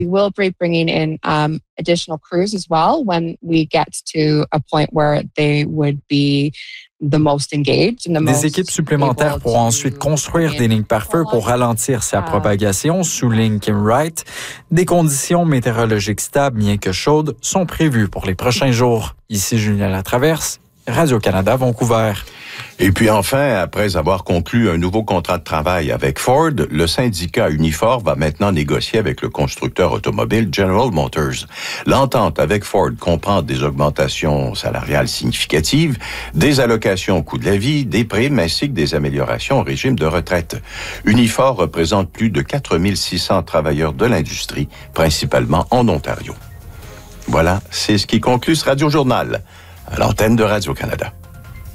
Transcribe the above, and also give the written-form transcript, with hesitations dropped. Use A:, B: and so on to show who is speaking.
A: We will be bringing in additional crews as well when we get to a point where they would be the most engaged and the
B: Des équipes supplémentaires pourront ensuite construire des lignes pare-feu pour ralentir sa propagation, souligne Kim Wright. Des conditions météorologiques stables, bien que chaudes, sont prévues pour les prochains jours. Ici Julien Latraverse, Radio-Canada, Vancouver.
C: Et puis enfin, après avoir conclu un nouveau contrat de travail avec Ford, le syndicat Unifor va maintenant négocier avec le constructeur automobile General Motors. L'entente avec Ford comprend des augmentations salariales significatives, des allocations au coût de la vie, des primes ainsi que des améliorations au régime de retraite. Unifor représente plus de 4600 travailleurs de l'industrie, principalement en Ontario. Voilà, c'est ce qui conclut ce Radio-Journal à l'antenne de Radio-Canada.